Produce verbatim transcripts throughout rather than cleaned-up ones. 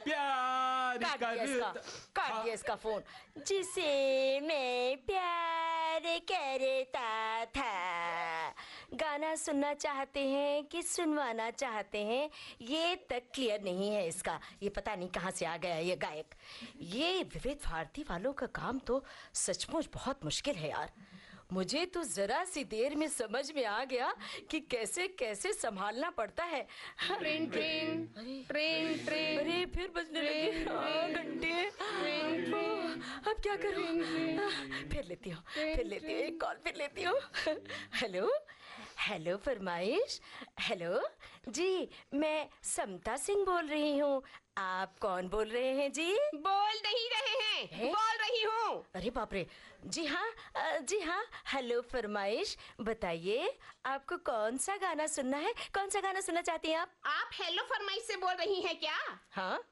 प्यार काट दिया इसका, काट दिया इसका फोन। जिसे मैं प्यार करता था। गाना सुनना चाहते हैं कि सुनवाना चाहते हैं, ये तक क्लियर नहीं है इसका। ये पता नहीं कहाँ से आ गया ये गायक। ये विविध भारती वालों का काम तो सचमुच बहुत मुश्किल है यार। मुझे तो जरा सी देर में समझ में आ गया कि कैसे कैसे संभालना पड़ता है। ट्रेन ट्रेन ट्रेन ट्रेन अरे फिर बजने लगे घंटे। अब क्या करूं? फिर लेती हूँ फिर लेती हूँ एक कॉल फिर लेती हूँ। हेलो हेलो फरमाइश। हेलो जी, मैं समता सिंह बोल रही हूँ। आप कौन बोल रहे हैं जी? बोल नहीं रहे हैं, है? बोल रही हूँ। अरे बाप रे। जी हाँ जी हाँ। हेलो फरमाइश, बताइए आपको कौन सा गाना सुनना है? कौन सा गाना सुनना चाहती हैं आप? आप हेलो फरमाइश से बोल रही हैं क्या? हाँ।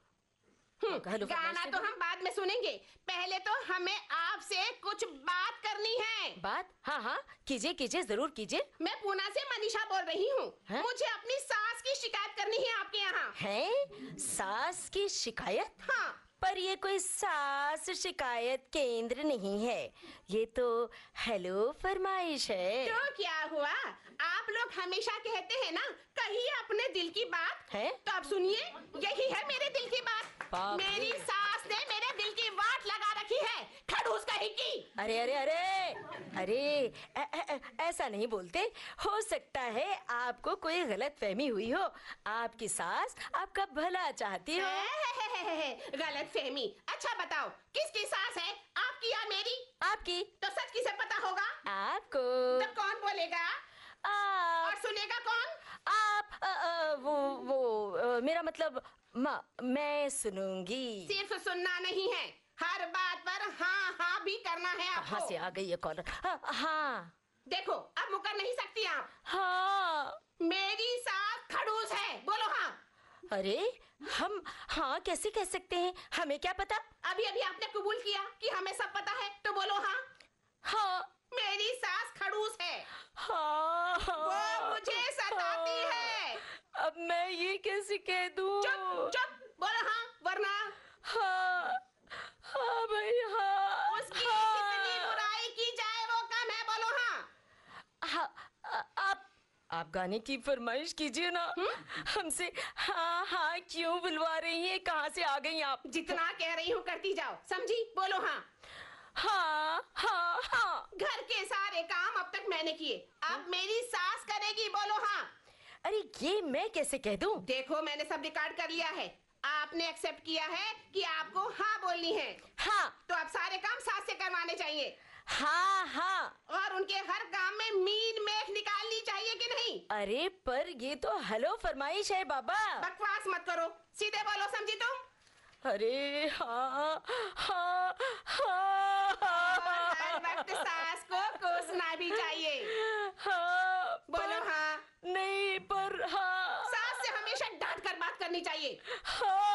गाना तो हम बाद में सुनेंगे, पहले तो हमें आपसे कुछ बात करनी है। बात? हाँ हाँ कीजिए कीजिए, जरूर कीजिए। मैं पूना से मनीषा बोल रही हूँ। मुझे अपनी सास की शिकायत करनी है आपके यहाँ। है? सास की शिकायत? हाँ। पर ये कोई सास शिकायत केंद्र नहीं है, ये तो हेलो फरमाइश है। तो क्या हुआ? आप लोग हमेशा कहते हैं ना, कहिए अपने दिल की बात है? तो अब सुनिए, यही है मेरे दिल की बात। मेरी सास ने मेरे दिल की वाट लगा रखी है, खड़ूस कहीं की। अरे अरे अरे अरे ऐ, ऐ, ऐसा नहीं बोलते। हो सकता है आपको कोई गलत फहमी हुई हो। आपकी सास आपका भला चाहती हो। गलत फहमी? अच्छा बताओ, किसकी सास है, आपकी या मेरी? आपकी। तो सच किसे पता होगा? आपको। तो कौन बोलेगा? आप। और सुनेगा कौन? आप। आ, आ, वो वो आ, मेरा मतलब माँ, मैं सुनूंगी। सिर्फ सुनना नहीं है, हर बात पर हाँ हाँ भी करना है आपको। कहाँ से आ गई ये कॉलर? हाँ, हाँ। देखो अब मुकर नहीं सकती आप। हाँ। मेरी सास खड़ूस है, बोलो हाँ। अरे हम हाँ कैसे कह सकते हैं, हमें क्या पता। अभी अभी आपने कबूल किया कि हमें सब पता है, तो बोलो हाँ। हाँ मेरी सास खड़ूस है। हाँ, वो मुझे सताती हाँ, है। अब मैं ये कैसे कह दूं? चुप चुप, बोलो हाँ, वरना। हाँ हाँ भाई हाँ। उसकी हाँ, कितनी बुराई की जाए वो कम है, बोलो हाँ। हाँ आप आप गाने की फरमाइश कीजिए ना। हमसे हाँ हाँ क्यों बुलवा रही हैं? कहाँ से आ गई आप? जितना कह रही हूँ करती जाओ, समझी? बोलो हाँ। हाँ हाँ हाँ। घर के सारे काम अब तक मैंने किए, अब मेरी सास करेगी, बोलो हाँ। अरे ये मैं कैसे कह दूं? देखो मैंने सब रिकॉर्ड कर लिया है, आपने एक्सेप्ट किया है कि आपको हाँ बोलनी है। हाँ। तो अब सारे काम सास से करवाने चाहिए। हाँ हाँ। और उनके हर काम में मीन मेख निकालनी चाहिए कि नहीं? अरे पर ये तो हेलो फरमाइश है बाबा। बकवास मत करो, सीधे बोलो, समझी तुम? अरे हाँ हाँ हाँ, हर वक्त सास को कोसना भी चाहिए।